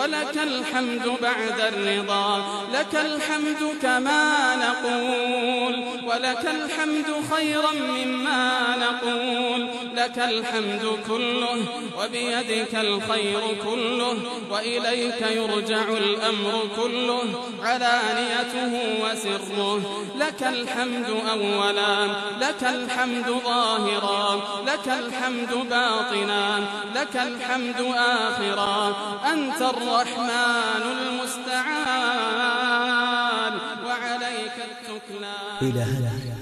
ولك الحمد بعد الرضا، لك الحمد كما نقول، ولك الحمد خيرا مما نقول، لك الحمد كله وبيدك الخير كله، وإليك يرجع الأمر كله علانيته وسره، لك الحمد أولا، لك الحمد ظاهرا، لك الحمد باطنا، لك الحمد آخرا، أنت الرحمن المستعان وعليك التكلان.